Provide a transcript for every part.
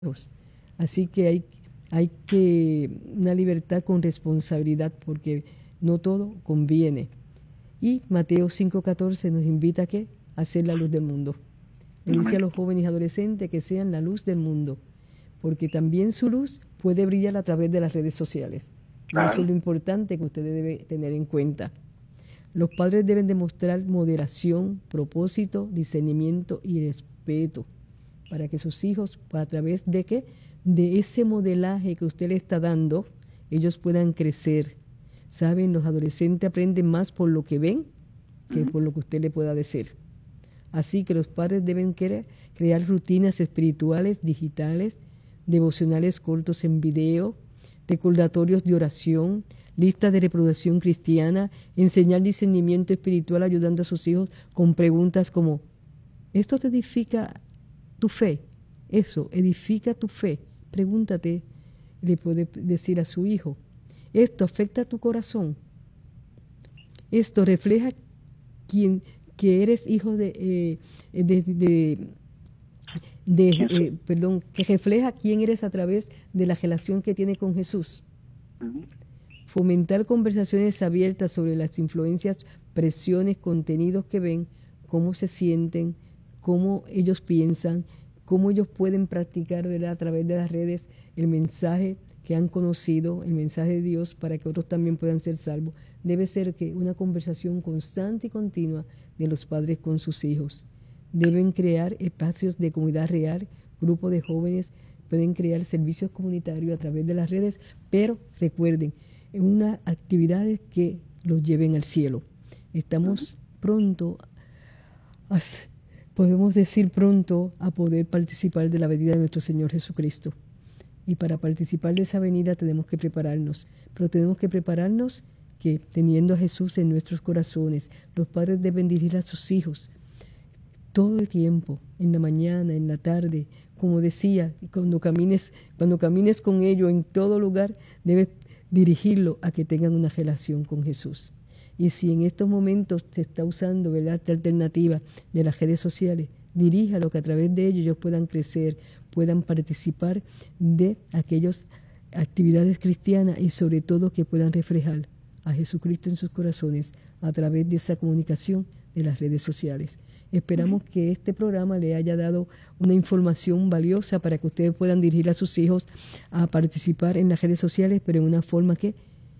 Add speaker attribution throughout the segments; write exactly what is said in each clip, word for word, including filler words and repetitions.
Speaker 1: Así que hay, hay que una libertad con responsabilidad, porque no todo conviene. Y Mateo cinco catorce nos invita a ¿qué? A ser la luz del mundo. Le dice a los jóvenes y adolescentes que sean la luz del mundo, porque también su luz puede brillar a través de las redes sociales. Y eso es lo importante que ustedes deben tener en cuenta. Los padres deben demostrar moderación, propósito, discernimiento y respeto para que sus hijos, a través de qué, de ese modelaje que usted le está dando, ellos puedan crecer. Saben, los adolescentes aprenden más por lo que ven que por lo que usted le pueda decir. Así que los padres deben querer crear rutinas espirituales, digitales, devocionales cortos en video, recordatorios de oración, listas de reproducción cristiana, enseñar discernimiento espiritual ayudando a sus hijos con preguntas como: ¿esto te edifica tu fe? Eso, edifica tu fe. Pregúntate, le puede decir a su hijo: ¿esto afecta a tu corazón? ¿Esto refleja quién, que eres hijo de, eh, de, de, de eh, perdón, que refleja quién eres a través de la relación que tiene con Jesús? Uh-huh. Fomentar conversaciones abiertas sobre las influencias, presiones, contenidos que ven, cómo se sienten, cómo ellos piensan, cómo ellos pueden practicar, ¿verdad?, a través de las redes el mensaje que han conocido, el mensaje de Dios, para que otros también puedan ser salvos. Debe ser que una conversación constante y continua de los padres con sus hijos. Deben crear espacios de comunidad real, grupos de jóvenes, pueden crear servicios comunitarios a través de las redes, pero recuerden, en unas actividades que los lleven al cielo. Estamos pronto, a, podemos decir pronto, a poder participar de la venida de nuestro Señor Jesucristo. Y para participar de esa venida tenemos que prepararnos, pero tenemos que prepararnos que teniendo a Jesús en nuestros corazones, los padres deben dirigir a sus hijos todo el tiempo, en la mañana, en la tarde, como decía, cuando camines, cuando camines con ellos en todo lugar, debes dirigirlo a que tengan una relación con Jesús. Y si en estos momentos se está usando, ¿verdad?, esta alternativa de las redes sociales, diríjalo, que a través de ellos ellos puedan crecer, puedan participar de aquellas actividades cristianas y sobre todo que puedan reflejar a Jesucristo en sus corazones a través de esa comunicación de las redes sociales. Esperamos que este programa le haya dado una información valiosa para que ustedes puedan dirigir a sus hijos a participar en las redes sociales, pero en una forma que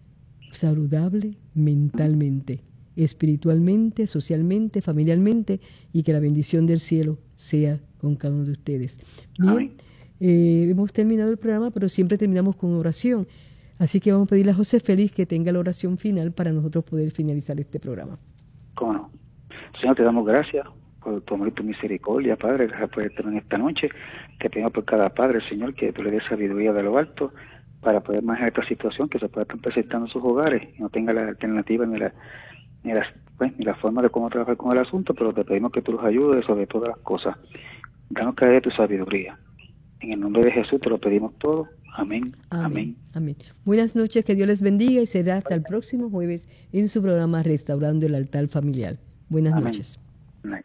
Speaker 1: saludable mentalmente, espiritualmente, socialmente, familiarmente, y que la bendición del cielo sea con cada uno de ustedes. Bien, eh, hemos terminado el programa, pero siempre terminamos con oración. Así que vamos a pedirle a José Félix que tenga la oración final para nosotros poder finalizar este programa.
Speaker 2: ¿Cómo no? Señor, te damos gracias por tu amor y tu misericordia, Padre. Gracias por estar en esta noche. Te pedimos por cada padre, Señor, que tú le des sabiduría de lo alto para poder manejar esta situación que se pueda estar presentando en sus hogares y no tenga la alternativa ni la, ni, la, pues, ni la forma de cómo trabajar con el asunto, pero te pedimos que tú los ayudes sobre todas las cosas. Danos cada día tu sabiduría. En el nombre de Jesús te lo pedimos todo. Amén. Amén. Amén.
Speaker 1: Amén. Buenas noches, que Dios les bendiga y será hasta el próximo jueves en su programa Restaurando el Altar Familiar. Buenas Amén. Noches. Night.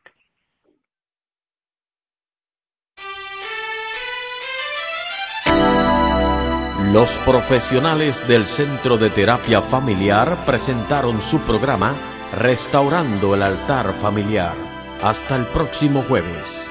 Speaker 3: Los profesionales del Centro de Terapia Familiar presentaron su programa Restaurando el Altar Familiar. Hasta el próximo jueves.